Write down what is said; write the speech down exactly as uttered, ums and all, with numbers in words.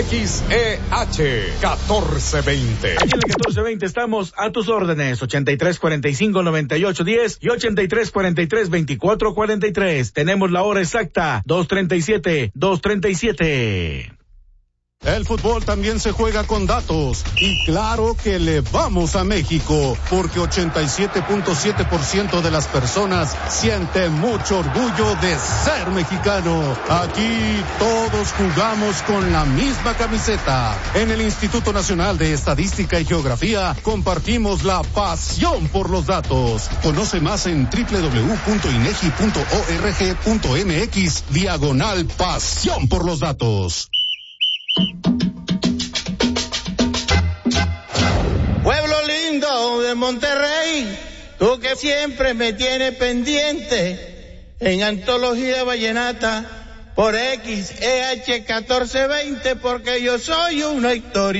X E H catorce veinte. Aquí en el catorce veinte estamos a tus órdenes, ochenta y tres cuarenta y cinco noventa y ocho diez y ochenta y tres cuarenta y tres veinticuatro cuarenta y tres. Tenemos la hora exacta, dos treinta y siete, dos treinta y siete. El fútbol también se juega con datos y claro que le vamos a México porque ochenta y siete punto siete por ciento de las personas siente mucho orgullo de ser mexicano. Aquí todos jugamos con la misma camiseta. En el Instituto Nacional de Estadística y Geografía compartimos la pasión por los datos. Conoce más en doble u doble u doble u punto inegi punto org punto mx diagonal pasión por los datos. Pueblo lindo de Monterrey, tú que siempre me tienes pendiente en Antología Vallenata por X E H catorce veinte, porque yo soy una historia.